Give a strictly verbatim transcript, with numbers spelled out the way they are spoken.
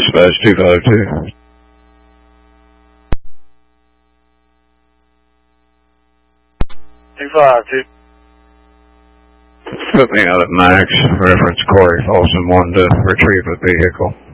Dispatch two five two. two five two. Put me out at Max. Reference Corey Folsom wanted to retrieve a vehicle.